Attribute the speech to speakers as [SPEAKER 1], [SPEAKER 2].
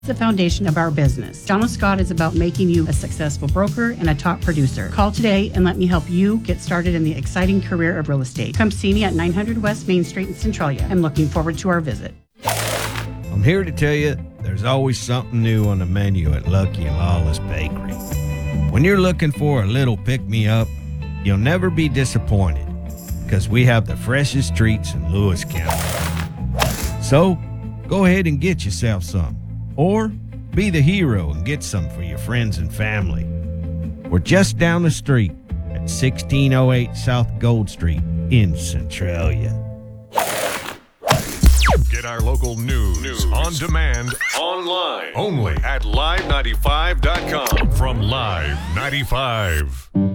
[SPEAKER 1] The foundation of our business. John Scott is about making you a successful broker and a top producer. Call today and let me help you get started in the exciting career of real estate. Come see me at 900 West Main Street in Centralia. I'm looking forward to our visit.
[SPEAKER 2] I'm here to tell you there's always something new on the menu at Lucky and Lawless Bakery. When you're looking for a little pick-me-up, you'll never be disappointed because we have the freshest treats in Lewis County. So, go ahead and get yourself some. Or be the hero and get some for your friends and family. We're just down the street at 1608 South Gold Street in Centralia.
[SPEAKER 3] Get our local news on demand online only at live95.com from Live 95.